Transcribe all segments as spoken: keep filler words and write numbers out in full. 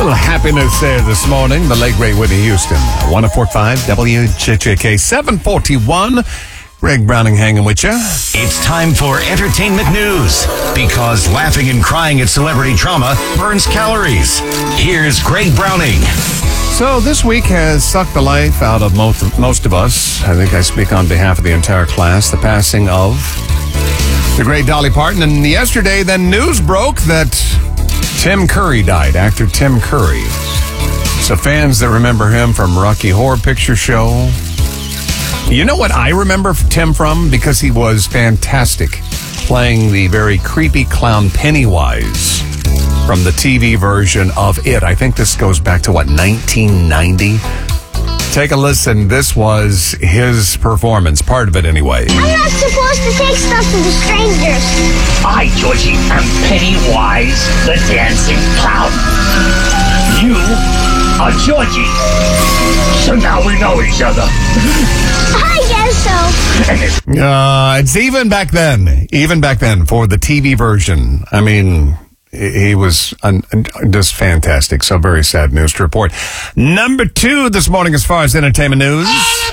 little happiness there this morning. The late great Whitney Houston. one oh four point five W J J K, seven forty-one. Greg Browning hanging with you. It's time for entertainment news, because laughing and crying at celebrity trauma burns calories. Here's Greg Browning. So this week has sucked the life out of most, most of us. I think I speak on behalf of the entire class. The passing of the great Dolly Parton. And yesterday, then news broke that Tim Curry died, actor Tim Curry. So fans that remember him from Rocky Horror Picture Show. You know what I remember Tim from? Because he was fantastic playing the very creepy clown Pennywise from the T V version of It. I think this goes back to, what, nineteen ninety? Take a listen. This was his performance, part of it anyway. I'm not supposed to take stuff from the strangers. I, Georgie, am Pennywise, the dancing clown. You are Georgie. So now we know each other. I guess so. Uh, it's even back then, even back then for the T V version. I mean, he was un- just fantastic. So very sad news to report. Number two this morning as far as entertainment news.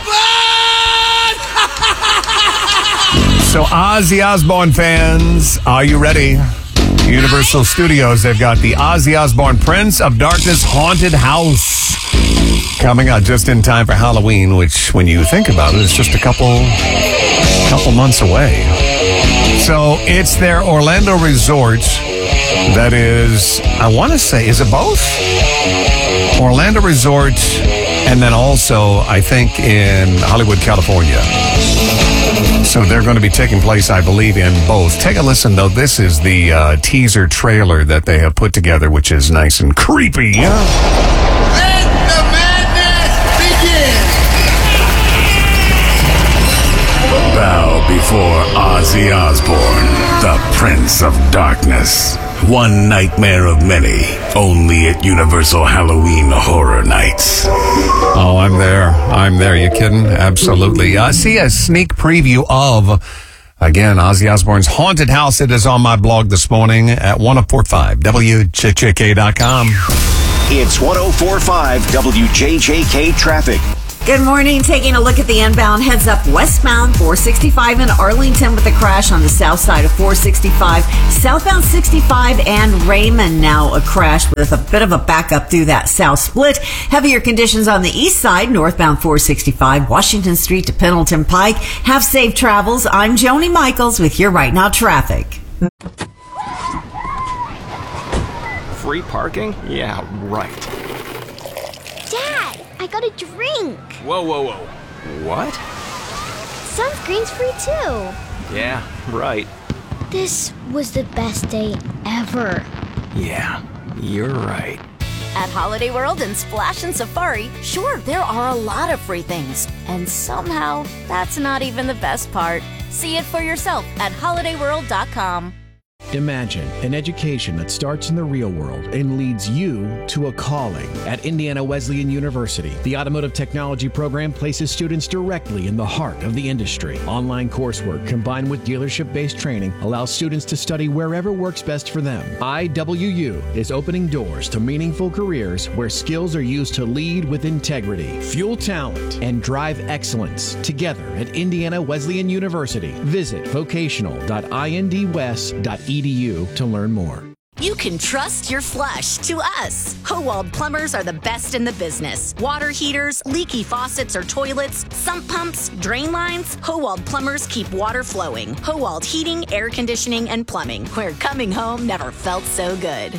So Ozzy Osbourne fans, are you ready? Universal Studios, they've got the Ozzy Osbourne Prince of Darkness Haunted House coming out just in time for Halloween, which, when you think about it, is just a couple, couple months away. So it's their Orlando resort that is, I want to say, is it both? Orlando Resort, and then also, I think, in Hollywood, California. So they're going to be taking place, I believe, in both. Take a listen, though. This is the uh, teaser trailer that they have put together, which is nice and creepy. Yeah? Let the madness begin! Bow before Ozzy Osbourne, the Prince of Darkness. One nightmare of many, only at Universal Halloween Horror Nights. Oh, I'm there. I'm there. You kidding? Absolutely. I uh, see a sneak preview of, again, Ozzy Osbourne's Haunted House. It is on my blog this morning at ten forty-five W J J K dot com. It's ten forty-five W J J K traffic. Good morning. Taking a look at the inbound, heads up westbound four sixty-five in Arlington with a crash on the south side of four sixty-five. Southbound sixty-five and Raymond now a crash with a bit of a backup through that south split. Heavier conditions on the east side, northbound four sixty-five, Washington Street to Pendleton Pike. Have safe travels. I'm Joni Michaels with your Right Now traffic. Free parking? Yeah, right. Dad, I got a drink. Whoa, whoa, whoa. What? Sunscreen's free too. Yeah, right. This was the best day ever. Yeah, you're right. At Holiday World and Splash and Safari, sure, there are a lot of free things. And somehow, that's not even the best part. See it for yourself at holiday world dot com. Imagine an education that starts in the real world and leads you to a calling. At Indiana Wesleyan University, the Automotive Technology program places students directly in the heart of the industry. Online coursework combined with dealership-based training allows students to study wherever works best for them. I W U is opening doors to meaningful careers where skills are used to lead with integrity, fuel talent, and drive excellence together at Indiana Wesleyan University. Visit vocational dot I N D west dot E D U to learn more. You can trust your flush to us. Howald Plumbers are the best in the business. Water heaters, leaky faucets or toilets, sump pumps, drain lines. Howald Plumbers keep water flowing. Howald Heating, Air Conditioning, and Plumbing, where coming home never felt so good.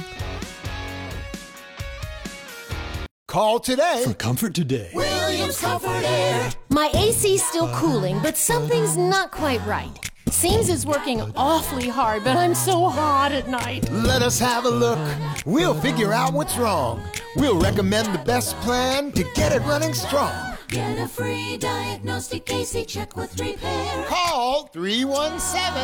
Call today for comfort today. Williams Comfort Air. My A C's still cooling, but something's not quite right. Seems it's working awfully hard, but I'm so hot at night. Let us have a look. We'll figure out what's wrong. We'll recommend the best plan to get it running strong. Get a free diagnostic A C check with repair. Call three one seven